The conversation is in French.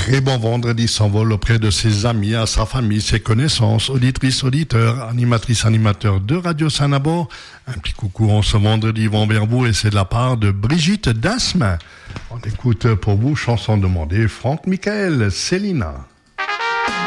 très bon vendredi s'envole auprès de ses amis, à sa famille, ses connaissances, auditrices, auditeurs, animatrices, animateurs de Radio Saint-Nabor. Un petit coucou en ce vendredi vont vers vous et c'est de la part de Brigitte Dasme. On écoute pour vous chanson demandée Franck Michael, Célina.